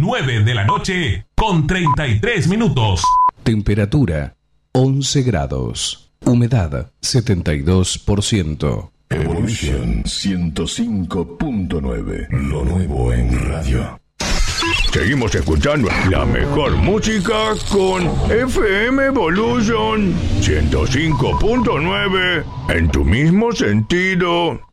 9 de la noche con 33 minutos. Temperatura 11 grados. Humedad 72%. Evolution 105.9. Lo nuevo en radio. Seguimos escuchando la mejor música con FM Evolution 105.9 en tu mismo sentido.